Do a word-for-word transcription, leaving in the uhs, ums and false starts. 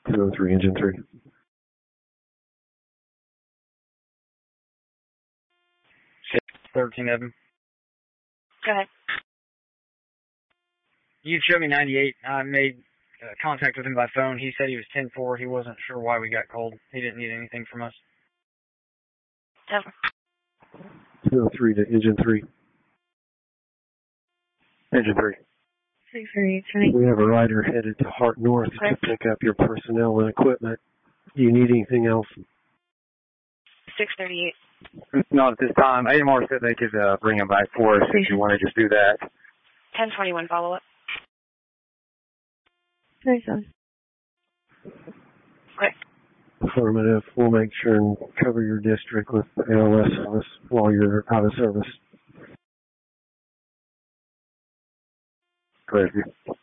two oh three, engine three. thirteen of them. Go ahead. You showed me ninety-eight. I made uh, contact with him by phone. He said he was ten four. He wasn't sure why we got called. He didn't need anything from us. Over. two oh three to engine three. Engine three. six thirty-eight, twenty. We have a rider headed to Hart North okay. to pick up your personnel and equipment. Do you need anything else? six thirty-eight. Not at this time. A M R said they could uh, bring them back for us if you want to just do that. ten twenty-one follow-up. thirty-seven. Okay. Affirmative. We'll make sure and cover your district with A L S service while you're out of service. Clear.